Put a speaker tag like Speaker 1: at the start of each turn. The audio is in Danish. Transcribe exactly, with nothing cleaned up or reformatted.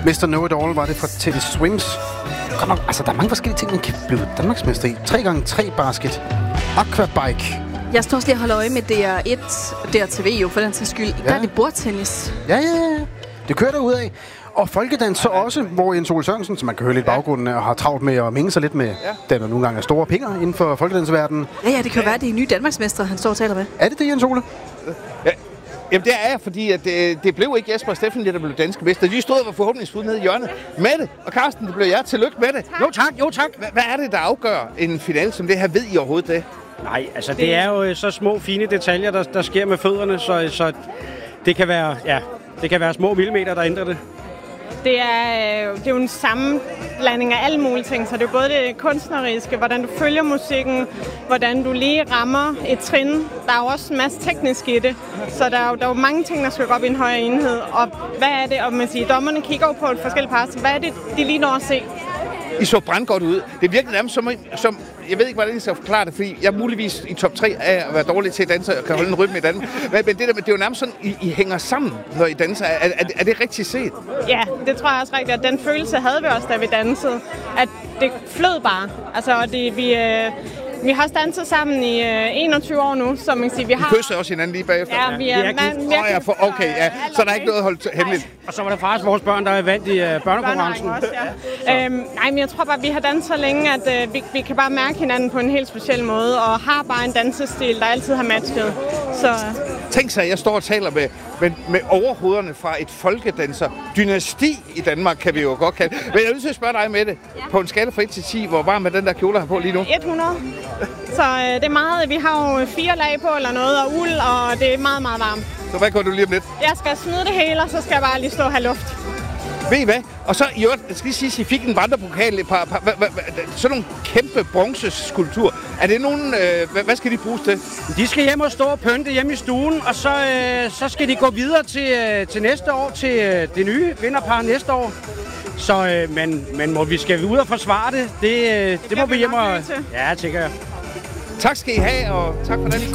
Speaker 1: mister Know-It-All var det fra Teddy Swims. Kommer, altså, der er mange forskellige ting, man kan blive danmarksmester i. tre gange tre basket. Aquabike.
Speaker 2: Jeg står også lige og holder øje med D R et, D R T V jo, for den sags skyld. Ja. Der er det bordtennis.
Speaker 1: Ja, ja, ja. Det kører derud af. Og folkedans så også, hvor Jens Ole Sørensen, som man kan høre lidt i baggrunden, og har travlt med at minge sig lidt med ja. den, og nogle gange er store pinger inden for folkedansverdenen.
Speaker 2: Ja, ja, det kan jo være, det er nye danmarksmestre, han står og taler med.
Speaker 1: Er det det, Jens Ole?
Speaker 3: Ja. Jamen det er jeg, fordi at det, det blev ikke Jesper og Steffen, der blev danske mester. De stod og var forhåbningsfulde nede i hjørnet. Mette og Carsten, det blev jeg. Tillykke med det.
Speaker 4: Jo tak, jo tak.
Speaker 3: H- hvad er det, der afgør en finale som det her? Ved I overhovedet det?
Speaker 4: Nej, altså det er jo så små, fine detaljer, der, der sker med fødderne, så, så det kan være, ja, det kan være små millimeter, der ændrer det.
Speaker 5: Det er, det er jo en sammenblanding af alle mulige ting, så det er både det kunstneriske, hvordan du følger musikken, hvordan du lige rammer et trin. Der er jo også en masse teknisk i det, så der er jo, der er jo mange ting, der skal gå op i en højere enhed. Og hvad er det, og man siger, dommerne kigger jo på et forskelligt par, hvad er det, de lige når at se?
Speaker 3: I så brandgodt ud. Det virkede nærmest som, som, jeg ved ikke, hvordan jeg skal forklare det, fordi jeg er muligvis i top tre af at være dårlig til at danse og kan holde en rytme i Danmark. Men det, der, det er jo nærmest sådan, I, I hænger sammen, når I danser. Er, er, er det rigtigt set?
Speaker 5: Ja, det tror jeg også rigtigt. Og den følelse havde vi også, da vi dansede. At det flød bare. Altså, det, vi... Øh Vi har også danset sammen i øh, enogtyve år nu, så man kan sige, vi har...
Speaker 3: I kysser også hinanden lige bagefter?
Speaker 5: Ja, vi er...
Speaker 4: Ja,
Speaker 5: man,
Speaker 3: oh, ja, for, okay, ja. Så der er ikke noget at holde hemmeligt?
Speaker 4: Og så var det faktisk vores børn, der er vandt i uh, børnekonkurrencen.
Speaker 5: Også, ja. øhm, nej, men jeg tror bare, at vi har danset så længe, at øh, vi, vi kan bare mærke hinanden på en helt speciel måde, og har bare en dansestil, der altid har matchet. Så...
Speaker 3: Tænk sig, at jeg står og taler med, med, med overhovederne fra et folkedanser-dynasti i Danmark, kan vi jo godt kalde. Men jeg er nødt til at spørge dig med det. Ja. På en skala fra et til ti, hvor varm er den der kjole her på lige nu?
Speaker 5: hundrede. Så øh, det er meget, vi har jo fire lag på eller noget, og uld, og det er meget, meget varmt.
Speaker 3: Så hvad gør du lige om lidt?
Speaker 5: Jeg skal smide det hele, og så skal jeg bare lige stå og have luft.
Speaker 3: Ved I hvad? Og så i øvrigt, jeg skal lige sige, at I fik en vandrepokal, et par, par, hva, hva, sådan nogle kæmpe bronzeskulptur. Er det nogen, øh, hvad, hvad skal de bruges til?
Speaker 4: De skal hjem og stå og pynte hjemme i stuen, og så, øh, så skal de gå videre til, øh, til næste år, til øh, det nye vinderpar næste år. Så, øh, men, men må vi skal ud og forsvare det, det, øh, det, det må vi hjem og... Ja, tænker jeg.
Speaker 3: Tak skal I have, og tak for den.